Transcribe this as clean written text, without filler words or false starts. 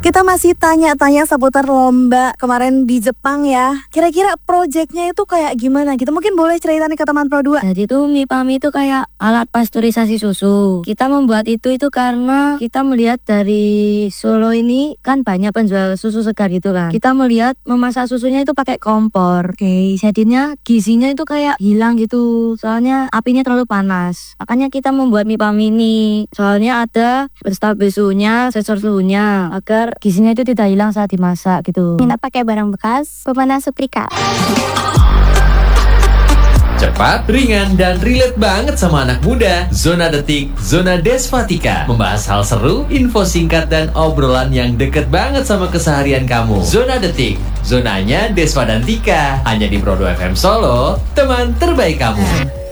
Kita masih tanya-tanya seputar lomba kemarin di Jepang ya. Kira-kira proyeknya itu kayak gimana gitu? Mungkin boleh cerita nih ke teman Pro 2. Jadi tuh Mipami itu kayak alat pasteurisasi susu. Kita membuat itu karena kita melihat dari Solo ini kan banyak penjual susu segar gitu kan. Kita melihat memasak susunya itu pakai kompor. Oke, jadinya gizinya itu kayak hilang gitu. Soalnya apinya terlalu panas. Makanya kita membuat Mipami ini. Soalnya ada penstabil suhunya, sensor suhunya agar gizinya itu tidak hilang saat dimasak gitu. Minta pakai barang bekas, pemanas setrika. Cepat, ringan, dan relate banget sama anak muda. Zona Detik, Zona Desvatika. Membahas hal seru, info singkat, dan obrolan yang deket banget sama keseharian kamu. Zona Detik, zonanya Desva dan Tika. Hanya di Pro 2 FM Solo, teman terbaik kamu.